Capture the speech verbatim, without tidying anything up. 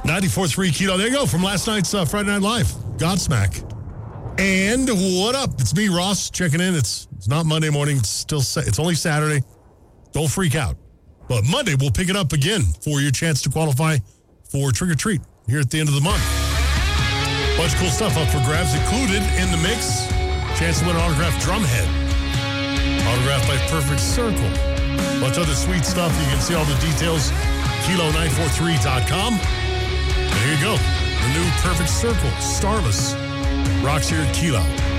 ninety-four point three Kilo. There you go, from last night's uh, Friday Night Live. Godsmack. And what up? It's me, Ross, checking in. It's it's not Monday morning. It's still sa- it's only Saturday. Don't freak out. But Monday, we'll pick it up again for your chance to qualify for Trick or Treat here at the end of the month. Bunch of cool stuff up for grabs included in the mix. Chance to win an autographed drum head. Autographed by Perfect Circle. Bunch of other sweet stuff. You can see all the details. Kilo nine four three dot com. There you go. The new Perfect Circle, Starless, rocks here at Kilo.